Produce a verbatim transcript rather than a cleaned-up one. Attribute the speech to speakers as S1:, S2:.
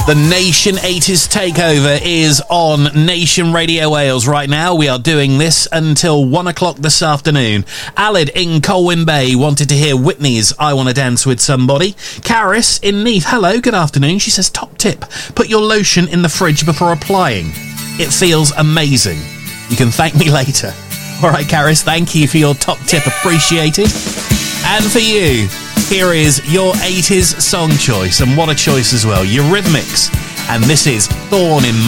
S1: The Nation eighties Takeover is on Nation Radio Wales right now. We are doing this until one o'clock this afternoon. Alid in Colwyn Bay wanted to hear Whitney's I Wanna Dance With Somebody. Caris in Neath, hello, good afternoon. She says, top tip, put your lotion in the fridge before applying. It feels amazing. You can thank me later. All right, Caris, thank you for your top tip, appreciated. And for you, here is your eighties song choice, and what a choice as well, Eurythmics, and this is Thorn in